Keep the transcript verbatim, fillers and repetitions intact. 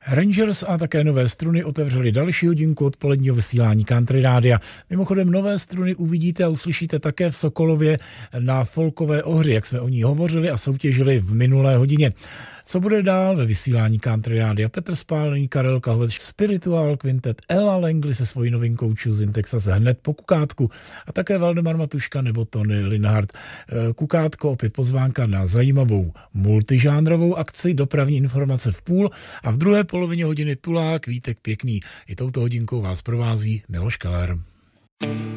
Rangers a také Nové Struny otevřeli další hodinku odpoledního vysílání Country Rádia. Mimochodem Nové Struny uvidíte a uslyšíte také v Sokolově na folkové ohři, jak jsme o ní hovořili a soutěžili v minulé hodině. Co bude dál ve vysílání Country Rádia? Petr Spálený, Karel Kahovec, Spiritual Quintet, Ella Langley se svojí novinkou Choose in Texas hned po Kukátku a také Valdemar Matuška nebo Tony Linhart. Kukátko, opět pozvánka na zajímavou multižánrovou akci, dopravní informace v půl a v druhé polovině hodiny Tulák, Vítek Pěkný. I touto hodinkou vás provází Miloš Keller.